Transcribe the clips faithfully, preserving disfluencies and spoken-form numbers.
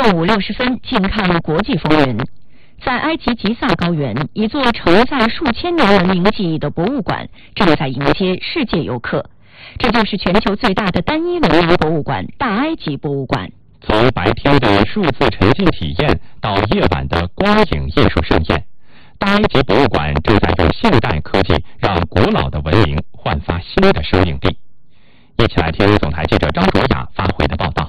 正午六十分，近看国际风云。在埃及吉萨高原，一座承载数千年文明记忆的博物馆正在迎接世界游客。这就是全球最大的单一文明博物馆——大埃及博物馆。 从白天的数字沉浸体验到夜晚的光影艺术盛宴，大埃及博物馆正在用现代科技让古老的文明焕发新的生命力。一起来听总台记者张卓雅发回的报道。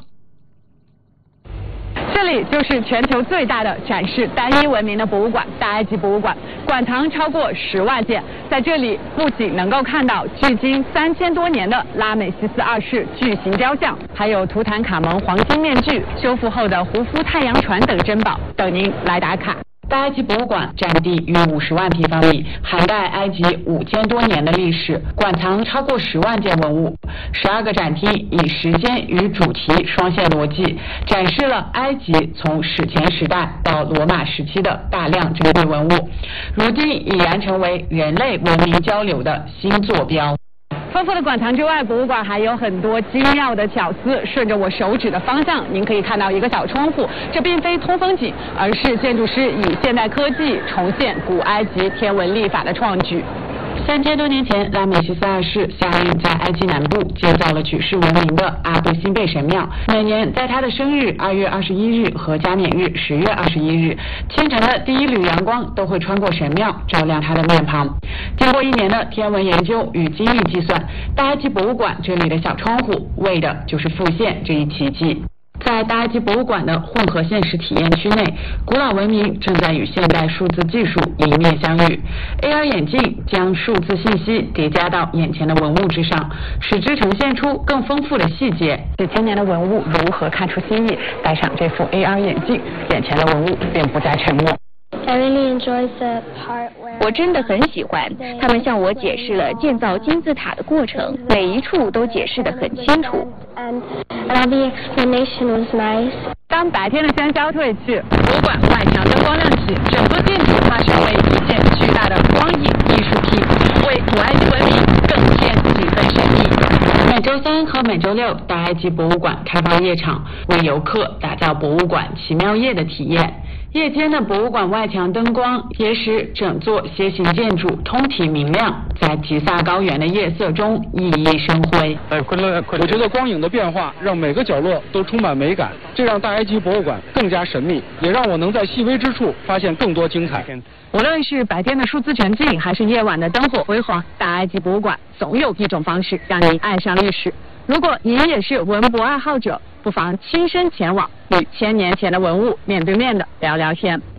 这里就是全球最大的展示单一文明的博物馆——大埃及博物馆，馆藏超过十万件。在这里，不仅能够看到距今三千多年的拉美西斯二世巨型雕像，还有图坦卡蒙黄金面具、修复后的胡夫太阳船等珍宝，等您来打卡。大埃及博物馆占地约五十万平方米，涵盖埃及五千多年的历史，馆藏超过十万件文物，十二个展厅以时间与主题双线逻辑，展示了埃及从史前时代到罗马时期的大量珍贵文物，如今已然成为人类文明交流的新坐标。丰富的馆藏之外，博物馆还有很多精妙的巧思。顺着我手指的方向，您可以看到一个小窗户，这并非通风井，而是建筑师以现代科技重现古埃及天文历法的创举。三千多年前，拉美西斯二世下令在埃及南部建造了举世闻名的阿布辛贝神庙。每年在他的生日二月二十一日和加冕日十月二十一日，清晨的第一缕阳光都会穿过神庙，照亮他的面庞。经过一年的天文研究与精密计算，大埃及博物馆这里的小窗户为的就是复现这一奇迹。在大埃及博物馆的混合现实体验区内，古老文明正在与现代数字技术迎面相遇。A R 眼镜将数字信息叠加到眼前的文物之上，使之呈现出更丰富的细节。几千年的文物如何看出新意？戴上这副 A R 眼镜，眼前的文物便不再沉默。 I really enjoyed the part where 我真的很喜欢，他们向我解释了建造金字塔的过程，每一处都解释得很清楚。 and all the explanation was nice. 当白天的喧嚣退去，博物馆外墙灯光亮起，整座建筑化身为一件巨大的光影艺术品，为古埃及文明更添几分神秘。每周三和每周六，大埃及博物馆开放夜场，为游客打造博物馆奇妙夜的体验。夜间的博物馆外墙灯光也使整座楔形建筑通体明亮，在吉萨高原的夜色中熠熠生辉。 我觉得光影的变化让每个角落都充满美感，这让大埃及博物馆更加神秘，也让我能在细微之处发现更多精彩。 无论是白天的数字沉浸，还是夜晚的灯火辉煌，大埃及博物馆总有一种方式让您爱上历史。如果您也是文博爱好者，不妨亲身前往，与千年前的文物面对面的聊聊天。